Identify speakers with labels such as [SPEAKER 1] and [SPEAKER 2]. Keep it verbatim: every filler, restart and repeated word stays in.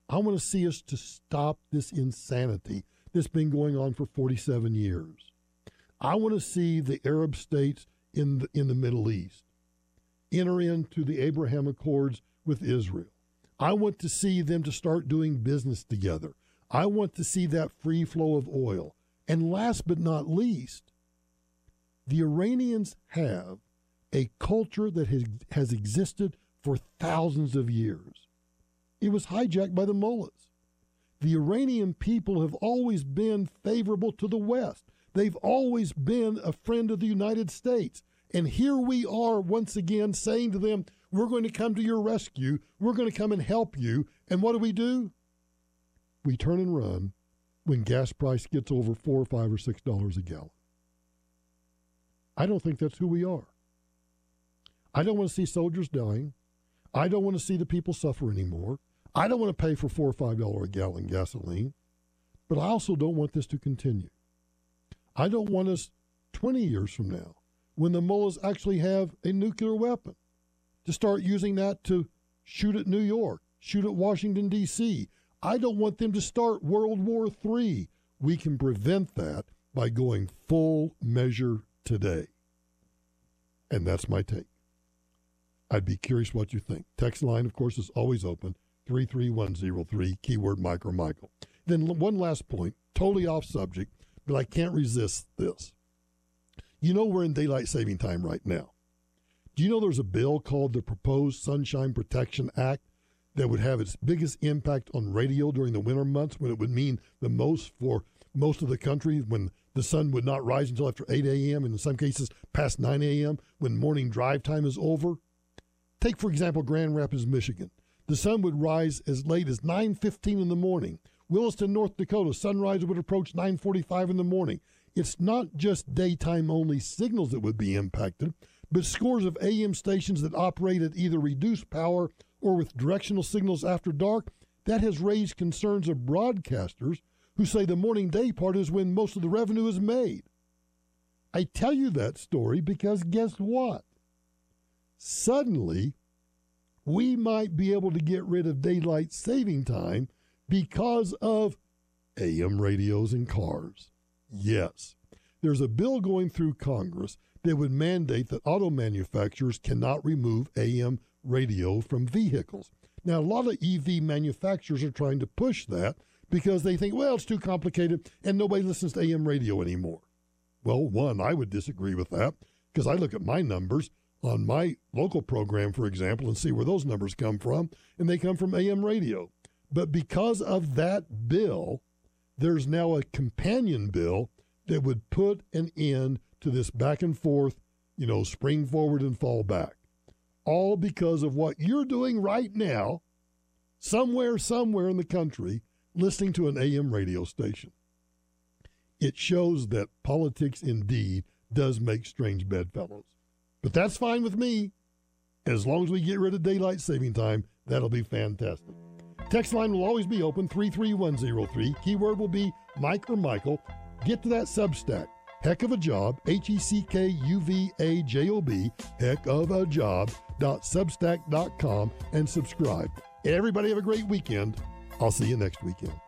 [SPEAKER 1] I want to see us to stop this insanity that's been going on for forty-seven years. I want to see the Arab states in the, in the Middle East enter into the Abraham Accords with Israel. I want to see them to start doing business together. I want to see that free flow of oil. And last but not least, the Iranians have a culture that has, has existed for thousands of years. It was hijacked by the mullahs. The Iranian people have always been favorable to the West. They've always been a friend of the United States. And here we are once again saying to them, we're going to come to your rescue. We're going to come and help you. And what do we do? We turn and run when gas price gets over four or five or six dollars a gallon. I don't think that's who we are. I don't want to see soldiers dying. I don't want to see the people suffer anymore. I don't want to pay for four or five dollars a gallon gasoline. But I also don't want this to continue. I don't want us twenty years from now, when the mullahs actually have a nuclear weapon, to start using that to shoot at New York, shoot at Washington, D C I don't want them to start World War Three. We can prevent that by going full measure today. And that's my take. I'd be curious what you think. Text line, of course, is always open, three three one zero three, keyword Mike or Michael. Then one last point, totally off subject, but I can't resist this. You know we're in daylight saving time right now. Do you know there's a bill called the Proposed Sunshine Protection Act that would have its biggest impact on radio during the winter months, when it would mean the most for most of the country, when the sun would not rise until after eight a.m. and in some cases past nine a.m., when morning drive time is over? Take, for example, Grand Rapids, Michigan. The sun would rise as late as nine fifteen in the morning. Williston, North Dakota, sunrise would approach nine forty-five in the morning. It's not just daytime-only signals that would be impacted, but scores of A M stations that operate at either reduced power or with directional signals after dark. That has raised concerns of broadcasters who say the morning day part is when most of the revenue is made. I tell you that story because guess what? Suddenly, we might be able to get rid of daylight saving time because of A M radios in cars. Yes, there's a bill going through Congress that would mandate that auto manufacturers cannot remove A M radio from vehicles. Now, a lot of E V manufacturers are trying to push that because they think, well, it's too complicated and nobody listens to A M radio anymore. Well, one, I would disagree with that because I look at my numbers on my local program, for example, and see where those numbers come from, and they come from A M radio. But because of that bill, there's now a companion bill that would put an end to this back and forth, you know, spring forward and fall back. All because of what you're doing right now, somewhere, somewhere in the country, listening to an A M radio station. It shows that politics indeed does make strange bedfellows. But that's fine with me. As long as we get rid of daylight saving time, that'll be fantastic. Text line will always be open, three three one zero three. Keyword will be Mike or Michael. Get to that Substack. Heck of a Job, H E C K U V A J O B, heck of a job dot substack dot com, and subscribe. Everybody have a great weekend. I'll see you next weekend.